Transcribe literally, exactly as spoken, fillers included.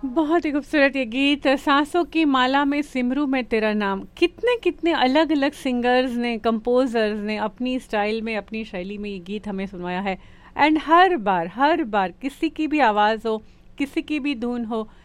बहुत ही खूबसूरत ये गीत, सांसों की माला में सिमरू में तेरा नाम। कितने कितने अलग अलग सिंगर्स ने, कंपोजर्स ने अपनी स्टाइल में, अपनी शैली में ये गीत हमें सुनवाया है। एंड हर बार हर बार किसी की भी आवाज़ हो, किसी की भी धुन हो,